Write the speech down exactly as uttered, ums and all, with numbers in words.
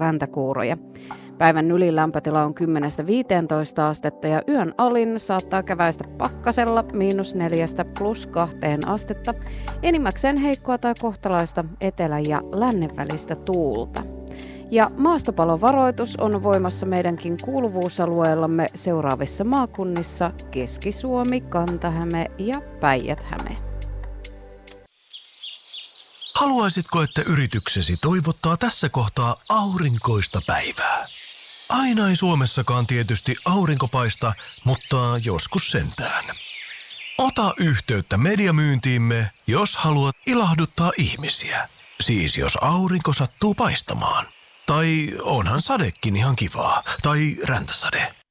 räntäkuuroja. Päivän ylin lämpötila on kymmenestä viiteentoista astetta ja yön alin saattaa käväistä pakkasella miinus neljästä plus kahteen astetta. Enimmäkseen heikkoa tai kohtalaista etelä- ja lännen välistä tuulta. Ja maastopalovaroitus on voimassa meidänkin kuuluvuusalueellamme seuraavissa maakunnissa Keski-Suomi, Kanta-Häme ja Päijät-Häme. Haluaisitko, että yrityksesi toivottaa tässä kohtaa aurinkoista päivää? Aina ei Suomessakaan tietysti aurinko paista, mutta joskus sentään. Ota yhteyttä mediamyyntiimme, jos haluat ilahduttaa ihmisiä. Siis jos aurinko sattuu paistamaan. Tai onhan sadekin ihan kivaa. Tai räntäsade.